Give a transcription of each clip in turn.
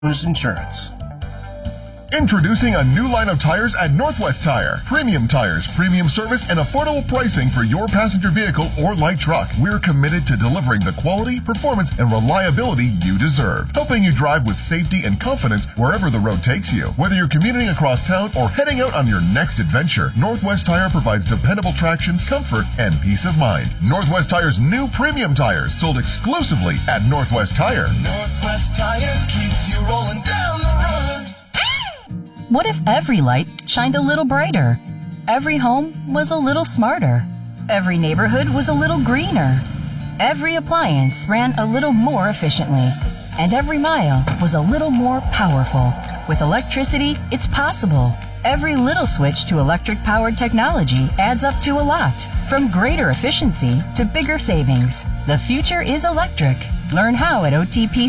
Insurance. Introducing a new line of tires at Northwest Tire. Premium tires, premium service, and affordable pricing for your passenger vehicle or light truck. We're committed to delivering the quality, performance, and reliability you deserve, helping you drive with safety and confidence wherever the road takes you. Whether you're commuting across town or heading out on your next adventure, Northwest Tire provides dependable traction, comfort, and peace of mind. Northwest Tire's new premium tires, sold exclusively at Northwest Tire. Northwest Tire keeps you rolling down the road. What if every light shined a little brighter? Every home was a little smarter. Every neighborhood was a little greener. Every appliance ran a little more efficiently. And every mile was a little more powerful. With electricity, it's possible. Every little switch to electric-powered technology adds up to a lot. From greater efficiency to bigger savings. The future is electric. Learn how at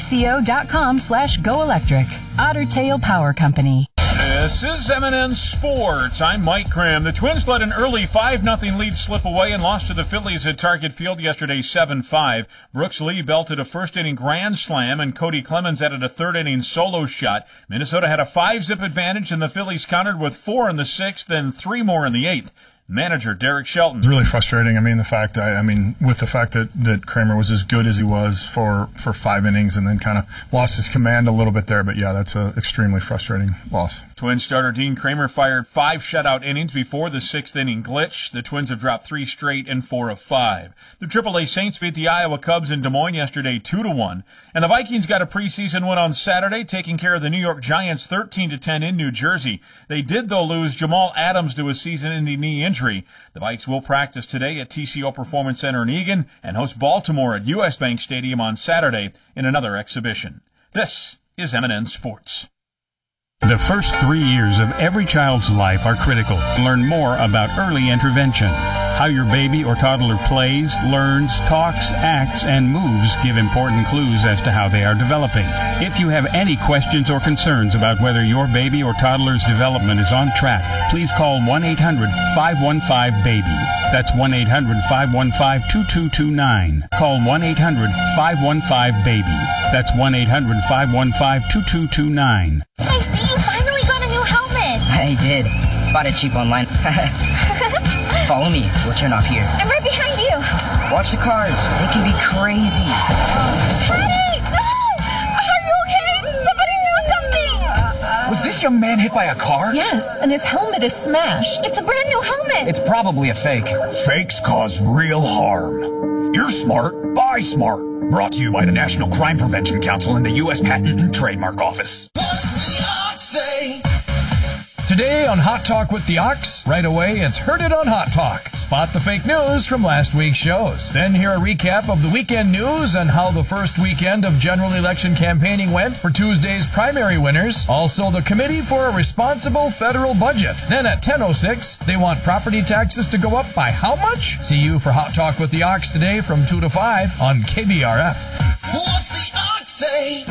otpco.com/goelectric. Otter Tail Power Company. This is M&N Sports. I'm Mike Cram. The Twins let an early 5-0 lead slip away and lost to the Phillies at Target Field yesterday 7-5. Brooks Lee belted a first-inning grand slam, and Cody Clemens added a third-inning solo shot. Minnesota had a 5-zip advantage, and the Phillies countered with 4 in the 6th and 3 more in the 8th. Manager Derek Shelton. It's really frustrating. with the fact that Kramer was as good as he was for 5 innings and then kind of lost his command a little bit there. But yeah, that's an extremely frustrating loss. Twins starter Dean Kramer fired 5 shutout innings before the 6th inning glitch. The Twins have dropped 3 straight and 4 of 5. The AAA Saints beat the Iowa Cubs in Des Moines yesterday 2-1. And the Vikings got a preseason win on Saturday, taking care of the New York Giants 13-10 in New Jersey. They did, though, lose Jamal Adams to a season-ending knee injury. The Vikes will practice today at TCO Performance Center in Eagan and host Baltimore at US Bank Stadium on Saturday in another exhibition. This is M&N Sports. The first 3 years of every child's life are critical. Learn more about early intervention. How your baby or toddler plays, learns, talks, acts, and moves give important clues as to how they are developing. If you have any questions or concerns about whether your baby or toddler's development is on track, please call 1-800-515-BABY. That's 1-800-515-2229. Call 1-800-515-BABY. That's 1-800-515-2229. Hey, Steve, you finally got a new helmet. I did. Bought it cheap online. Follow me. We'll turn off here. I'm right behind you. Watch the cars. They can be crazy. Hey! No! Are you okay? Somebody do something! Was this young man hit by a car? Yes, and his helmet is smashed. It's a brand new helmet. It's probably a fake. Fakes cause real harm. You're smart. Buy smart. Brought to you by the National Crime Prevention Council and the U.S. Patent and Trademark Office. What's the Ox say? Today on Hot Talk with the Ox, right away it's Heard It on Hot Talk. Spot the fake news from last week's shows. Then hear a recap of the weekend news and how the first weekend of general election campaigning went for Tuesday's primary winners. Also the Committee for a Responsible Federal Budget. Then at 10:06, they want property taxes to go up by how much? See you for Hot Talk with the Ox today from 2 to 5 on KBRF. What's the Ox say?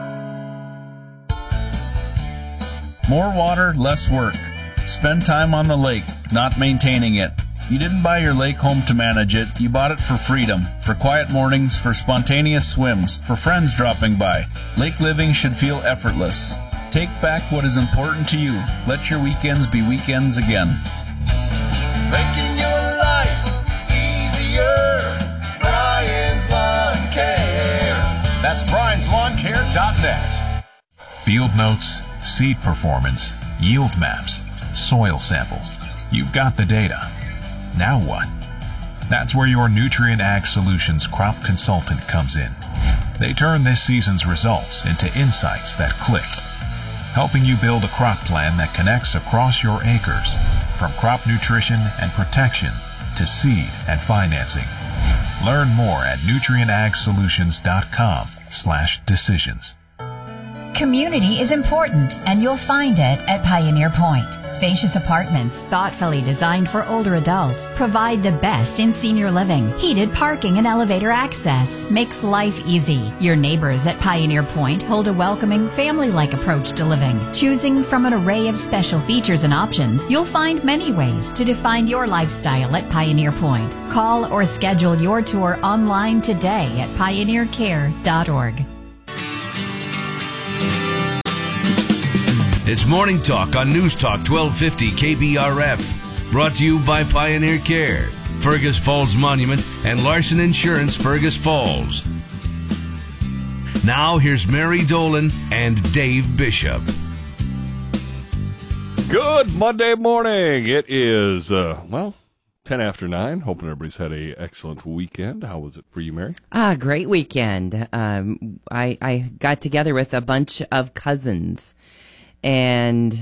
More water, less work. Spend time on the lake, not maintaining it. You didn't buy your lake home to manage it. You bought it for freedom, for quiet mornings, for spontaneous swims, for friends dropping by. Lake living should feel effortless. Take back what is important to you. Let your weekends be weekends again. Making your life easier. Brian's Lawn Care. That's Brian'sLawnCare.net. Field notes, seed performance, yield maps, soil samples. You've got the data. Now what? That's where your Nutrient Ag Solutions crop consultant comes in. They turn this season's results into insights that click, helping you build a crop plan that connects across your acres, from crop nutrition and protection to seed and financing. Learn more at nutrientagsolutions.com/decisions. Community is important, and you'll find it at Pioneer Point. Spacious apartments, thoughtfully designed for older adults, provide the best in senior living. Heated parking and elevator access makes life easy. Your neighbors at Pioneer Point hold a welcoming, family-like approach to living. Choosing from an array of special features and options, you'll find many ways to define your lifestyle at Pioneer Point. Call or schedule your tour online today at pioneercare.org. It's Morning Talk on News Talk 1250 KBRF. Brought to you by Pioneer Care, Fergus Falls Monument, and Larson Insurance Fergus Falls. Now here's Mary Dolan and Dave Bishop. Good Monday morning. It is, 10 after 9. Hoping everybody's had an excellent weekend. How was it for you, Mary? Great weekend. I got together with a bunch of cousins and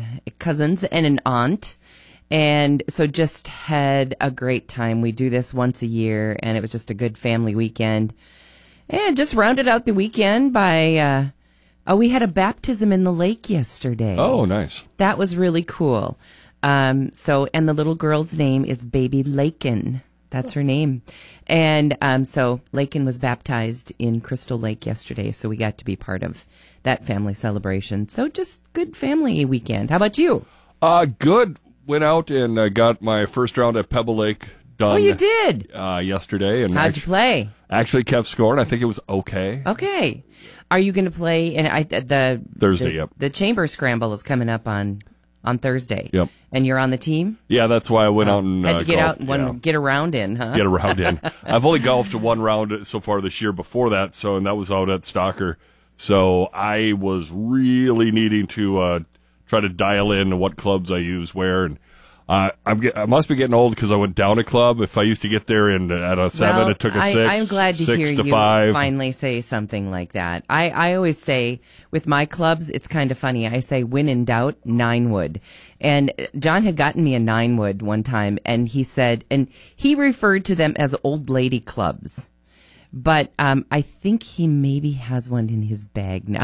an aunt. And so just had a great time. We do this once a year, and it was just a good family weekend. And just rounded out the weekend by, we had a baptism in the lake yesterday. Oh, nice. That was really cool. And the little girl's name is Baby Lakin. That's her name. And so Lakin was baptized in Crystal Lake yesterday, so we got to be part of that family celebration. So just good family weekend. How about you? Good. Went out and got my first round at Pebble Lake done. Oh, you did? Yesterday. And how'd you play? Actually kept score, and I think it was okay. Okay. Are you going to play Thursday, yep. The Chamber Scramble is coming up on Thursday. Yep. And you're on the team? Yeah, that's why I went out and had to get golfed. out and get a round in, huh? Get a round in. I've only golfed one round so far this year before that, and that was out at Stalker. So I was really needing to try to dial in what clubs I use where, and I must be getting old because I went down a club. If I used to get there at a 7, it took a 6. I'm glad to 6 hear to you 5. finally say something like that. I always say with my clubs, it's kind of funny. I say when in doubt, 9 wood. And John had gotten me a 9 wood one time, and he said, and he referred to them as old lady clubs. But I think he maybe has one in his bag now.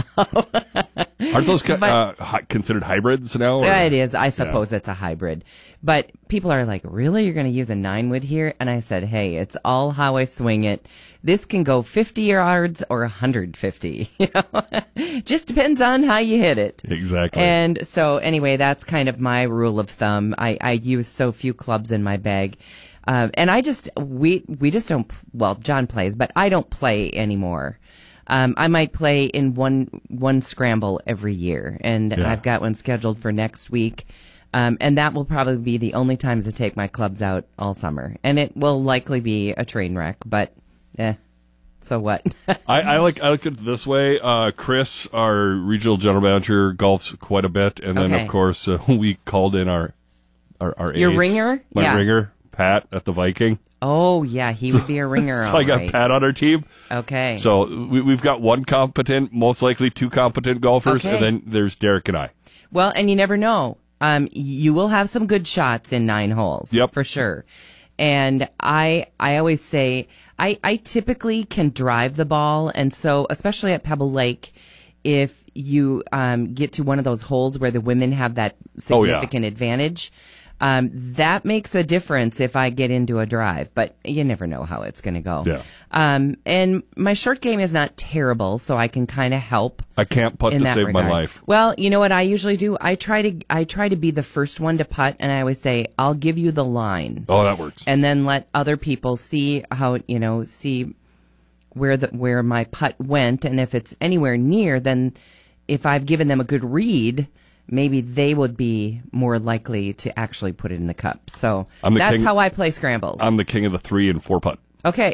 Aren't those considered hybrids now? Yeah, it is. I suppose it's a hybrid. But people are like, really? You're going to use a 9 wood here? And I said, hey, it's all how I swing it. This can go 50 yards or 150. Just depends on how you hit it. Exactly. And so anyway, that's kind of my rule of thumb. I use so few clubs in my bag. And we just don't, John plays, but I don't play anymore. I might play in one scramble every year, and I've got one scheduled for next week. And that will probably be the only times I take my clubs out all summer. And it will likely be a train wreck, but so what? I look at it this way. Chris, our regional general manager, golfs quite a bit, and then of course we called in our your ace, ringer, ringer, Pat at the Viking. Oh yeah, he would be a ringer. So I got Pat on our team. Okay. So we've got one competent, most likely 2 competent golfers, and then there's Derek and I. Well, and you never know. You will have some good shots in 9 holes. Yep. For sure. And I always say, I typically can drive the ball. And so, especially at Pebble Lake, if you get to one of those holes where the women have that significant advantage, that makes a difference if I get into a drive. But you never know how it's going to go. Yeah. And my short game is not terrible, so I can kind of help. I can't putt to save my life. Well, you know what I usually do? I try to be the first one to putt, and I always say, I'll give you the line. Oh, that works. And then let other people see how, see where my putt went, and if it's anywhere near, then if I've given them a good read, maybe they would be more likely to actually put it in the cup. So that's how I play scrambles. I'm the king of the 3 and 4 putt. Okay.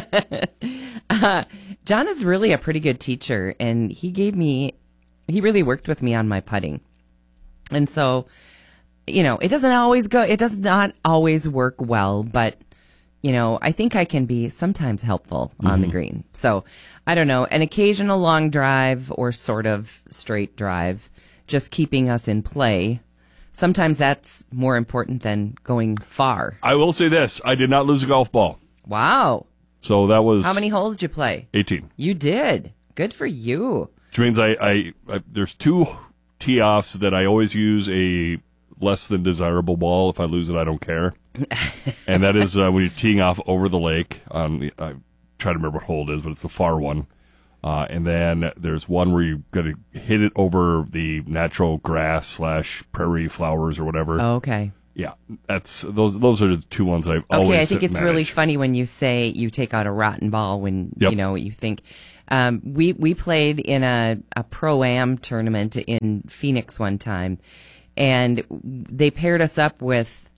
John is really a pretty good teacher, and he really worked with me on my putting. And so, it does not always work well, but, I think I can be sometimes helpful on the green. So, I don't know, an occasional long drive or sort of straight drive, just keeping us in play. Sometimes that's more important than going far. I will say this. I did not lose a golf ball. Wow. So that was... How many holes did you play? 18. You did. Good for you. Which means I there's 2 tee-offs that I always use a less than desirable ball. If I lose it, I don't care. And that is when you're teeing off over the lake. I try to remember what hole it is, but it's the far one. And then there's one where you got to hit it over the natural grass / prairie flowers or whatever. Oh, okay. Yeah, those are the 2 ones I've always Okay, I think it's managed. really funny when you say you take out a rotten ball when, you think. We played in a Pro-Am tournament in Phoenix one time, and they paired us up with,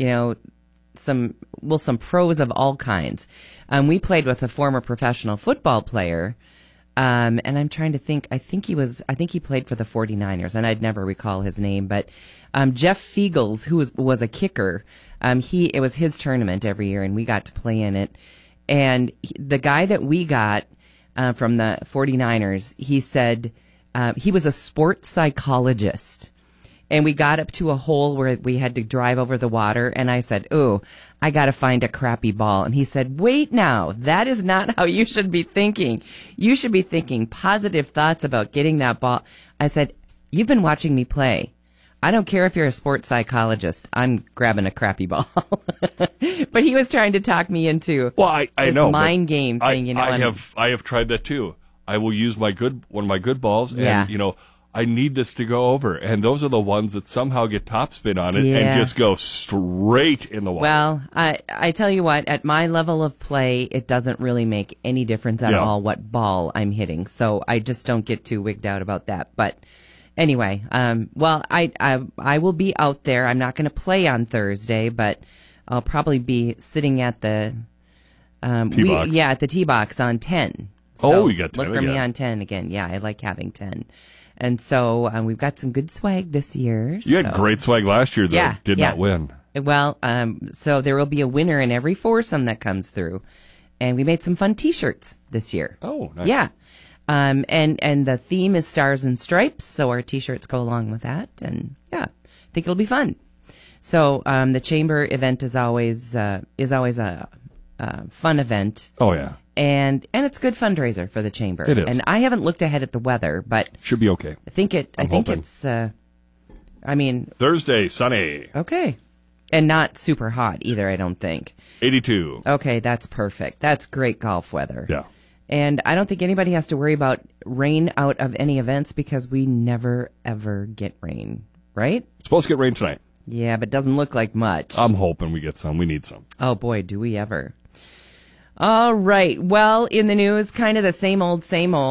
some pros of all kinds. We played with a former professional football player, and I'm trying to think. I think he played for the 49ers, and I'd never recall his name, but Jeff Fiegels, who was a kicker, it was his tournament every year, and we got to play in it. And the guy that we got from the 49ers, he said he was a sports psychologist. And we got up to a hole where we had to drive over the water, and I said, "Ooh, I got to find a crappy ball." And he said, "Wait now, that is not how you should be thinking. You should be thinking positive thoughts about getting that ball." I said, "You've been watching me play. I don't care if you're a sports psychologist. I'm grabbing a crappy ball." But he was trying to talk me into this mind game thing. I have tried that too. I will use one of my good balls, and I need this to go over, and those are the ones that somehow get topspin on it and just go straight in the water. Well, I tell you what, at my level of play, it doesn't really make any difference at all what ball I'm hitting, so I just don't get too wigged out about that. But anyway, I will be out there. I'm not going to play on Thursday, but I'll probably be sitting at the T-box. At the tee box on 10. So you got 10 look for me on 10 again. Yeah, I like having 10. And so we've got some good swag this year. You had great swag last year, though. Did not win. Well, so there will be a winner in every foursome that comes through. And we made some fun T-shirts this year. Oh, nice. Yeah. And the theme is Stars and Stripes, so our T-shirts go along with that. And, I think it'll be fun. So the Chamber event is always a fun event. Oh, yeah. And it's a good fundraiser for the Chamber. It is. And I haven't looked ahead at the weather, but should be okay. I think it's Thursday, sunny. Okay. And not super hot either, I don't think. 82. Okay, that's perfect. That's great golf weather. Yeah. And I don't think anybody has to worry about rain out of any events because we never ever get rain, right? It's supposed to get rain tonight. Yeah, but doesn't look like much. I'm hoping we get some. We need some. Oh boy, do we ever. All right. Well, in the news, kind of the same old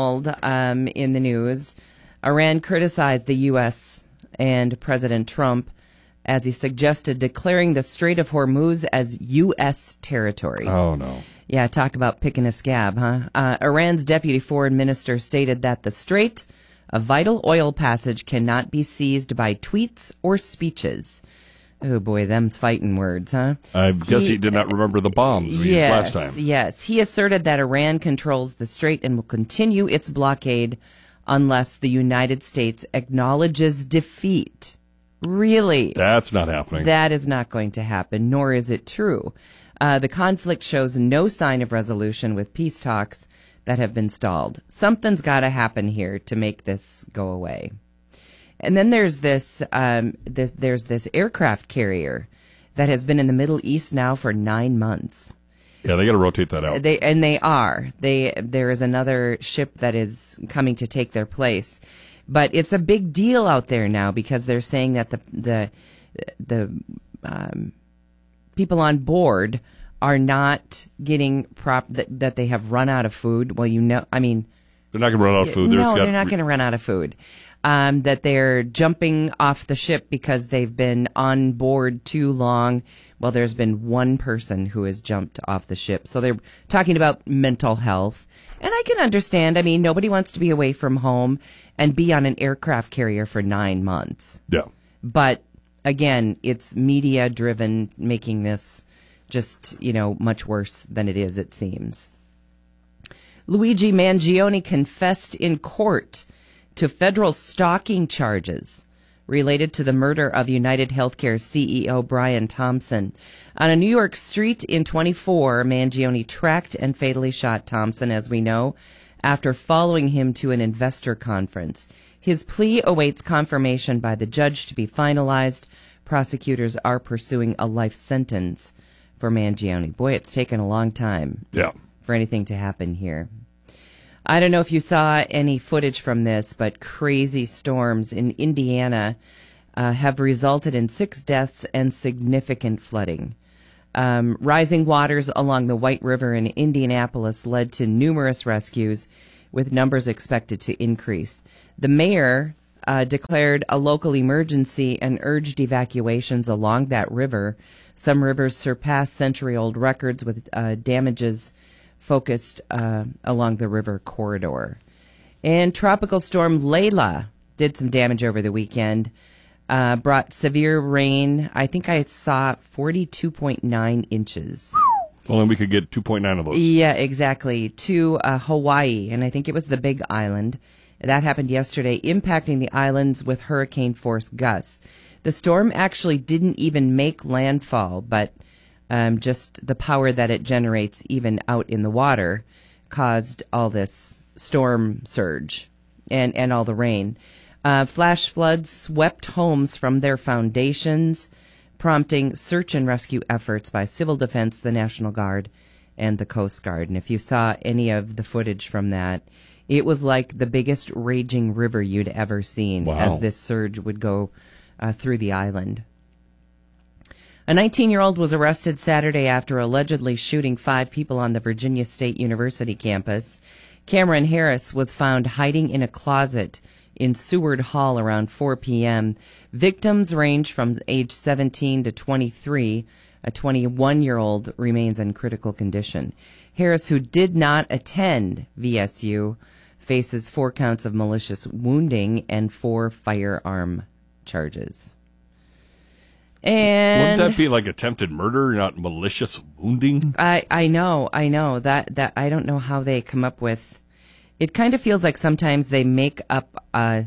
in the news. Iran criticized the U.S. and President Trump as he suggested declaring the Strait of Hormuz as U.S. territory. Oh, no. Yeah, talk about picking a scab, huh? Iran's deputy foreign minister stated that the strait, a vital oil passage, cannot be seized by tweets or speeches. Oh, boy, them's fighting words, huh? I guess he did not remember the bombs we used last time. Yes. He asserted that Iran controls the strait and will continue its blockade unless the United States acknowledges defeat. Really? That's not happening. That is not going to happen, nor is it true. The conflict shows no sign of resolution with peace talks that have been stalled. Something's got to happen here to make this go away. And then there's this aircraft carrier that has been in the Middle East now for 9 months. Yeah, they got to rotate that out. There is another ship that is coming to take their place, but it's a big deal out there now because they're saying that the people on board are not getting that they have run out of food. Well, they're not going to run out of food. No, they're not going to run out of food. That they're jumping off the ship because they've been on board too long. Well, there's been one person who has jumped off the ship. So they're talking about mental health. And I can understand. I mean, nobody wants to be away from home and be on an aircraft carrier for 9 months. Yeah. But again, it's media driven, making this just, much worse than it is, it seems. Luigi Mangione confessed in court to federal stalking charges related to the murder of United Healthcare CEO Brian Thompson. On a New York street in 24, Mangione tracked and fatally shot Thompson, as we know, after following him to an investor conference. His plea awaits confirmation by the judge to be finalized. Prosecutors are pursuing a life sentence for Mangione. Boy, it's taken a long time for anything to happen here. I don't know if you saw any footage from this, but crazy storms in Indiana have resulted in 6 deaths and significant flooding. Rising waters along the White River in Indianapolis led to numerous rescues, with numbers expected to increase. The mayor declared a local emergency and urged evacuations along that river. Some rivers surpassed century-old records with damages focused along the river corridor. And Tropical Storm Layla did some damage over the weekend, brought severe rain. I think I saw 42.9 inches. Well, then we could get 2.9 of those. Yeah, exactly, to Hawaii, and I think it was the Big Island. That happened yesterday, impacting the islands with hurricane-force gusts. The storm actually didn't even make landfall, but just the power that it generates even out in the water caused all this storm surge and all the rain. Flash floods swept homes from their foundations, prompting search and rescue efforts by Civil Defense, the National Guard, and the Coast Guard. And if you saw any of the footage from that, it was like the biggest raging river you'd ever seen as this surge would go through the island. A 19-year-old was arrested Saturday after allegedly shooting 5 people on the Virginia State University campus. Cameron Harris was found hiding in a closet in Seward Hall around 4 p.m. Victims range from age 17 to 23. A 21-year-old remains in critical condition. Harris, who did not attend VSU, faces 4 counts of malicious wounding and 4 firearm charges. And wouldn't that be like attempted murder, not malicious wounding? I know that I don't know how they come up with. It kind of feels like sometimes they make up a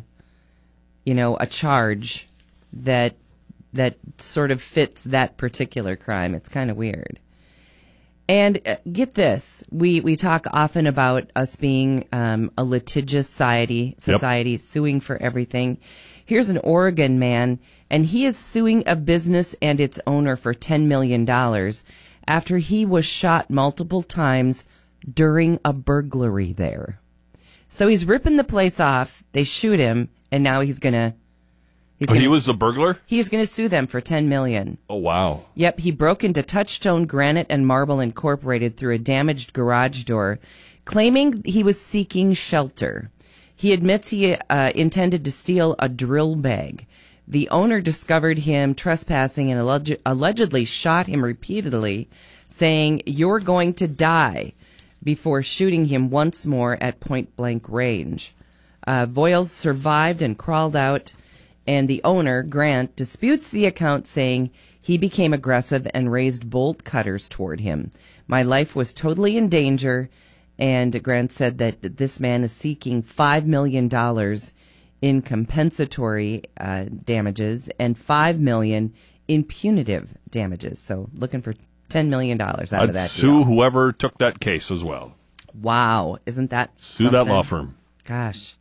charge that sort of fits that particular crime. It's kind of weird. And get this, we talk often about us being a litigious society, suing for everything. Here's an Oregon man, and he is suing a business and its owner for $10 million after he was shot multiple times during a burglary there. So he's ripping the place off, they shoot him, and now he's going to... he was the burglar? He's going to sue them for $10 million. Oh, wow. Yep, he broke into Touchstone Granite and Marble Incorporated through a damaged garage door, claiming he was seeking shelter. He admits he intended to steal a drill bag. The owner discovered him trespassing and allegedly shot him repeatedly, saying, "You're going to die," before shooting him once more at point-blank range. Voiles survived and crawled out, and the owner, Grant, disputes the account, saying he became aggressive and raised bolt cutters toward him. "My life was totally in danger," and Grant said that this man is seeking $5 million in compensatory damages and $5 million in punitive damages. So looking for $10 million out of that deal. I'd sue whoever took that case as well. Wow. Isn't that Sue something? that law firm. Gosh.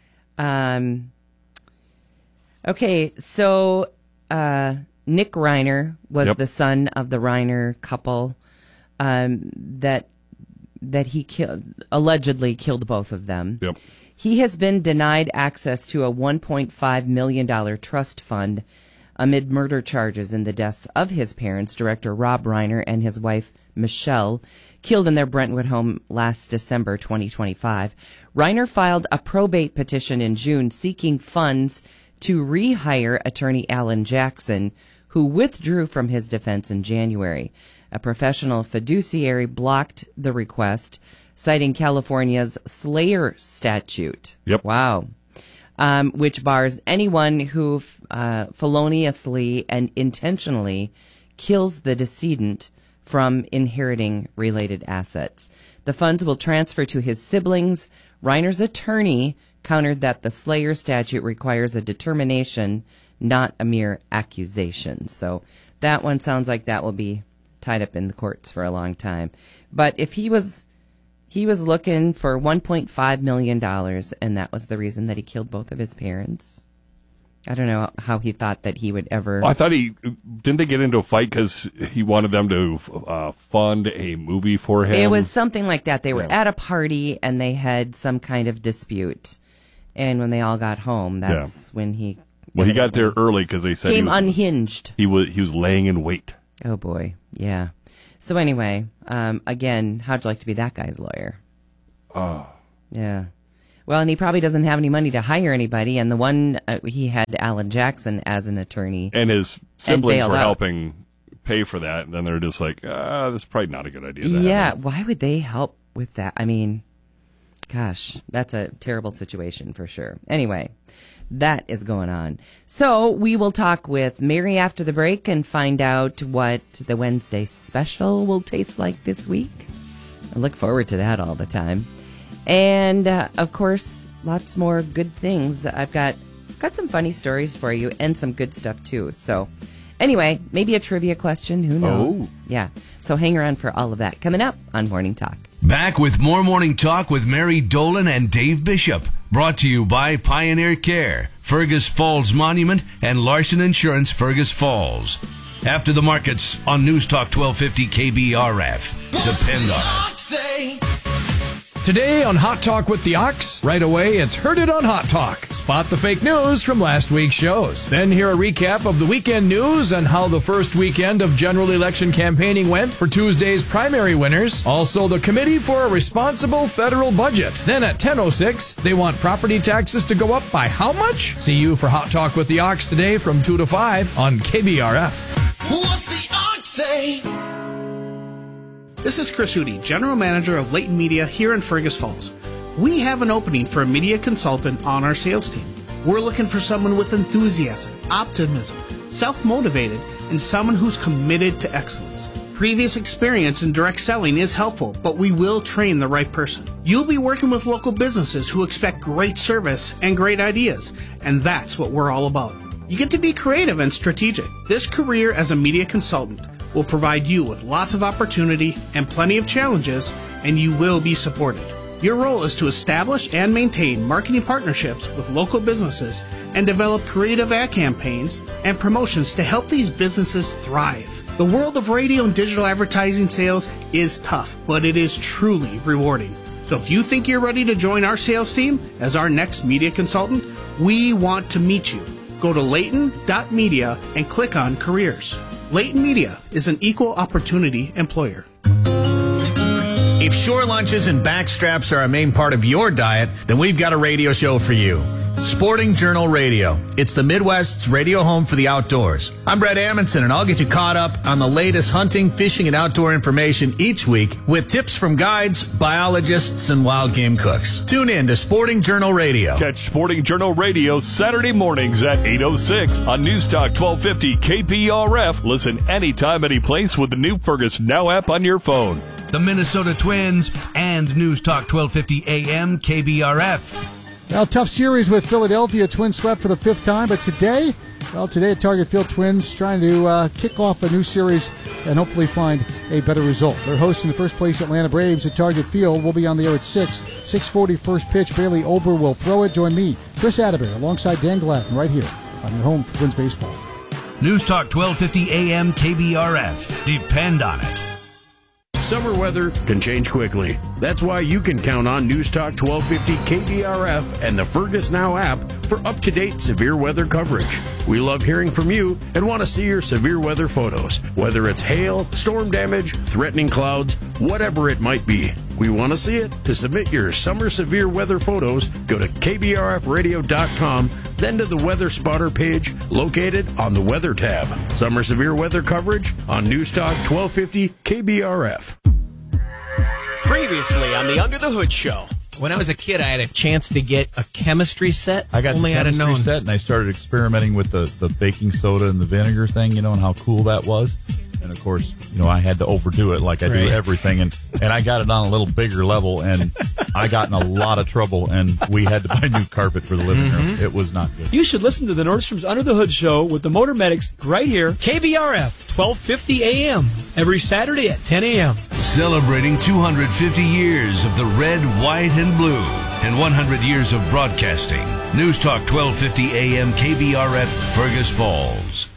Okay, so Nick Reiner was the son of the Reiner couple that he allegedly killed both of them. Yep. He has been denied access to a $1.5 million trust fund amid murder charges in the deaths of his parents, director Rob Reiner and his wife Michelle, killed in their Brentwood home last December 2025. Reiner filed a probate petition in June seeking funds to rehire attorney Alan Jackson, who withdrew from his defense in January. A professional fiduciary blocked the request, citing California's Slayer statute. Yep. Wow. Which bars anyone who feloniously and intentionally kills the decedent from inheriting related assets. The funds will transfer to his siblings. Reiner's attorney countered that the Slayer statute requires a determination, not a mere accusation. So that one sounds like that will be tied up in the courts for a long time. But if he was looking for $1.5 million, and that was the reason that he killed both of his parents. I don't know how he thought that he would ever... Well, I thought didn't they get into a fight because he wanted them to fund a movie for him? It was something like that. They were at a party, and they had some kind of dispute. And when they all got home, that's when he... Well, he got there early because they said came unhinged. He was laying in wait. Oh, boy. Yeah. So anyway, again, how'd you like to be that guy's lawyer? Oh. Yeah. Well, and he probably doesn't have any money to hire anybody. And the one, he had Alan Jackson as an attorney. And his siblings were out. helping pay for that. And then they're just like, this is probably not a good idea. Yeah, why would they help with that? I mean, gosh, that's a terrible situation for sure. Anyway, that is going on. So we will talk with Mary after the break and find out what the Wednesday special will taste like this week. I look forward to that all the time. And, of course, lots more good things. I've got some funny stories for you and some good stuff, too. So, anyway, maybe a trivia question. Who knows? Oh. Yeah. So hang around for all of that coming up on Morning Talk. Back with more Morning Talk with Mary Dolan and Dave Bishop. Brought to you by Pioneer Care, Fergus Falls Monument, and Larson Insurance, Fergus Falls. After the markets on News Talk 1250 KBRF. Depend on it. Today on Hot Talk with the Ox, right away it's Heard It on Hot Talk. Spot the fake news from last week's shows. Then hear a recap of the weekend news and how the first weekend of general election campaigning went for Tuesday's primary winners. Also the Committee for a Responsible Federal Budget. Then at 10:06, they want property taxes to go up by how much? See you for Hot Talk with the Ox today from 2 to 5 on KBRF. What's the Ox say? This is Chris Hootie, General Manager of Leighton Media here in Fergus Falls. We have an opening for a media consultant on our sales team. We're looking for someone with enthusiasm, optimism, self-motivated, and someone who's committed to excellence. Previous experience in direct selling is helpful, but we will train the right person. You'll be working with local businesses who expect great service and great ideas, and that's what we're all about. You get to be creative and strategic. This career as a media consultant will provide you with lots of opportunity and plenty of challenges, and you will be supported. Your role is to establish and maintain marketing partnerships with local businesses and develop creative ad campaigns and promotions to help these businesses thrive. The world of radio and digital advertising sales is tough, but it is truly rewarding. So if you think you're ready to join our sales team as our next media consultant, we want to meet you. Go to Leighton.media and click on Careers. Leighton Media is an equal opportunity employer. If shore lunches and backstraps are a main part of your diet, then we've got a radio show for you. Sporting Journal Radio. It's the Midwest's radio home for the outdoors. I'm Brett Amundson, and I'll get you caught up on the latest hunting, fishing, and outdoor information each week with tips from guides, biologists, and wild game cooks. Tune in to Sporting Journal Radio. Catch Sporting Journal Radio Saturday mornings at 8:06 on News Talk 1250 KBRF. Listen anytime, any place with the new Fergus Now app on your phone. The Minnesota Twins and News Talk 1250 AM KBRF. Well, tough series with Philadelphia. Twins swept for the fifth time, but today at Target Field, Twins trying to kick off a new series and hopefully find a better result. They're hosting the first place Atlanta Braves at Target Field. We'll be on the air at 6:40 first pitch. Bailey Ober will throw it. Join me, Chris Atterbury, alongside Dan Gladden, right here on your home for Twins baseball. News Talk 1250 AM KBRF. Depend on it. Summer weather can change quickly. That's why you can count on News Talk 1250 KBRF and the Fergus Now app for up-to-date severe weather coverage. We love hearing from you and want to see your severe weather photos, whether it's hail, storm damage, threatening clouds, whatever it might be. We want to see it. To submit your summer severe weather photos, go to kbrfradio.com, then to the Weather Spotter page located on the Weather tab. Summer severe weather coverage on News Talk 1250 KBRF. Previously on the Under the Hood Show. When I was a kid, I had a chance to get a chemistry set. I got the chemistry set, and I started experimenting with the baking soda and the vinegar thing, and how cool that was. And, of course, I had to overdo it like I do everything. And I got it on a little bigger level, and I got in a lot of trouble, and we had to buy new carpet for the living room. It was not good. You should listen to the Nordstrom's Under the Hood Show with the Motor Medics right here, KBRF, 1250 AM, every Saturday at 10 a.m. Celebrating 250 years of the red, white, and blue, and 100 years of broadcasting. News Talk 1250 AM KBRF, Fergus Falls.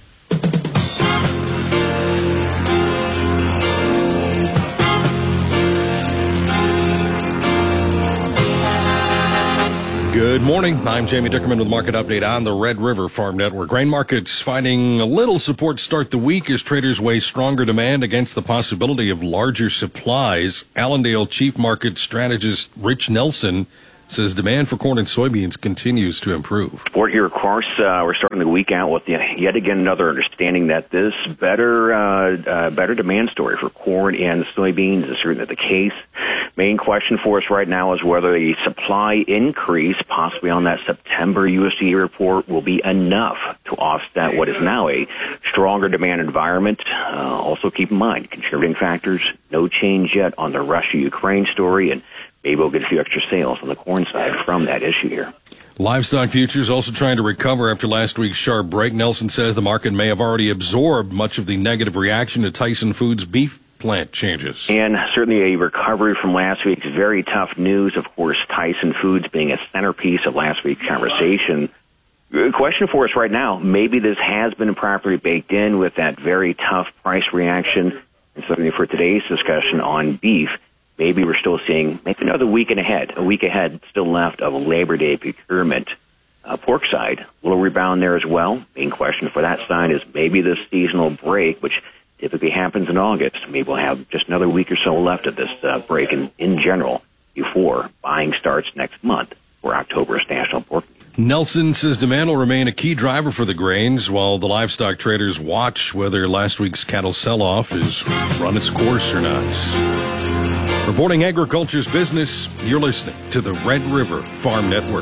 Good morning. I'm Jamie Dickerman with Market Update on the Red River Farm Network. Grain markets finding a little support to start the week as traders weigh stronger demand against the possibility of larger supplies. Allendale Chief Market Strategist Rich Nelson says demand for corn and soybeans continues to improve. Sport here, of course, we're starting the week out with yet again another understanding that this better demand story for corn and soybeans is certainly the case. Main question for us right now is whether the supply increase, possibly on that September USDA report, will be enough to offset what is now a stronger demand environment. Also keep in mind, contributing factors, no change yet on the Russia-Ukraine story, and maybe we'll get a few extra sales on the corn side from that issue here. Livestock futures also trying to recover after last week's sharp break. Nelson says the market may have already absorbed much of the negative reaction to Tyson Foods beef plant changes. And certainly a recovery from last week's very tough news. Of course, Tyson Foods being a centerpiece of last week's conversation. The question for us right now, maybe this has been properly baked in with that very tough price reaction. And certainly for today's discussion on beef, maybe we're still seeing maybe another week ahead still left of Labor Day procurement. Pork side, a little rebound there as well. Main question for that side is maybe this seasonal break, which typically happens in August. Maybe we'll have just another week or so left of this break in general before buying starts next month for October's National Pork. Nelson says demand will remain a key driver for the grains, while the livestock traders watch whether last week's cattle sell-off has run its course or not. Reporting agriculture's business, you're listening to the Red River Farm Network.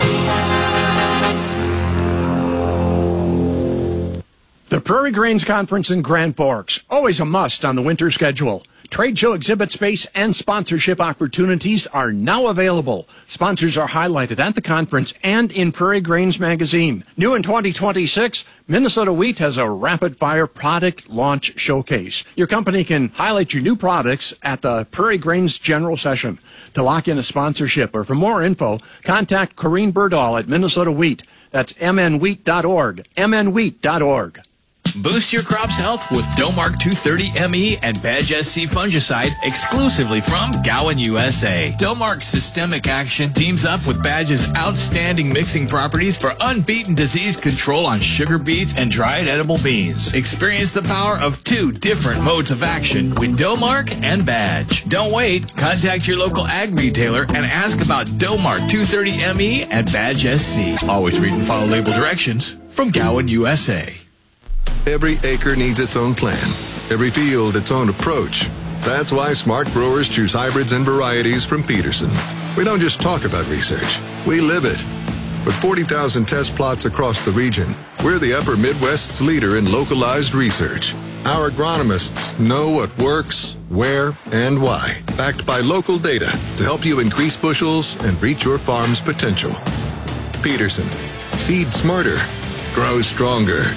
The Prairie Grains Conference in Grand Forks, always a must on the winter schedule. Trade show exhibit space and sponsorship opportunities are now available. Sponsors are highlighted at the conference and in Prairie Grains magazine. New in 2026, Minnesota Wheat has a rapid-fire product launch showcase. Your company can highlight your new products at the Prairie Grains General Session. To lock in a sponsorship or for more info, contact Corrine Berdahl at Minnesota Wheat. That's mnwheat.org, mnwheat.org. Boost your crop's health with Domark 230 ME and Badge SC fungicide exclusively from Gowan, USA. Domark Systemic Action teams up with Badge's outstanding mixing properties for unbeaten disease control on sugar beets and dried edible beans. Experience the power of two different modes of action with Domark and Badge. Don't wait. Contact your local ag retailer and ask about Domark 230 ME and Badge SC. Always read and follow label directions from Gowan, USA. Every acre needs its own plan. Every field its own approach. That's why smart growers choose hybrids and varieties from Peterson. We don't just talk about research. We live it. With 40,000 test plots across the region, we're the Upper Midwest's leader in localized research. Our agronomists know what works, where, and why, backed by local data to help you increase bushels and reach your farm's potential. Peterson. Seed smarter. Grow stronger.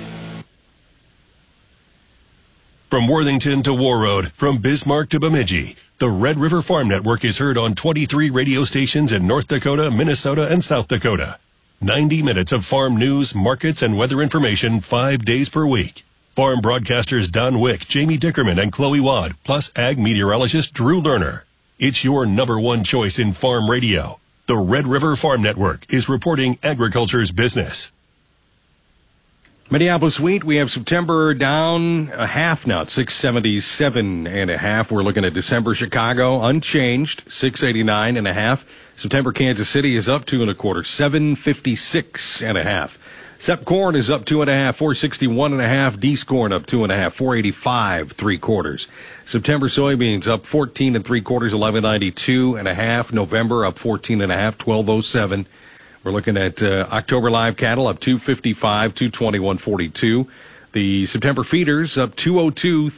From Worthington to Warroad, from Bismarck to Bemidji, the Red River Farm Network is heard on 23 radio stations in North Dakota, Minnesota, and South Dakota. 90 minutes of farm news, markets, and weather information 5 days per week. Farm broadcasters Don Wick, Jamie Dickerman, and Chloe Wadd, plus ag meteorologist Drew Lerner. It's your number one choice in farm radio. The Red River Farm Network is reporting agriculture's business. Minneapolis wheat, we have September down a half now at 677.5. We're looking at December Chicago unchanged, 689.5. September Kansas City is up 2 1/4, 756.5. Sep corn is up 2 1/2, 461.5. Dees corn up 2 1/2, 485 3/4. September soybeans up 14 3/4, 1192.5. November up 14 1/2, 1207. We're looking at October live cattle up 255, 221.42. The September feeders up 202,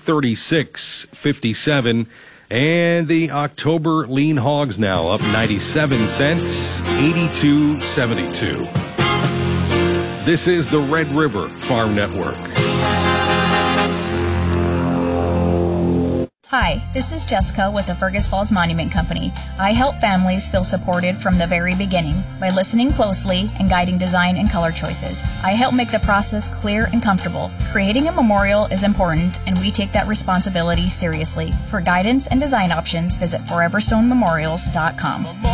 336.57. And the October lean hogs now up 97 cents, 82.72. This is the Red River Farm Network. Hi, this is Jessica with the Fergus Falls Monument Company. I help families feel supported from the very beginning by listening closely and guiding design and color choices. I help make the process clear and comfortable. Creating a memorial is important, and we take that responsibility seriously. For guidance and design options, visit foreverstonememorials.com.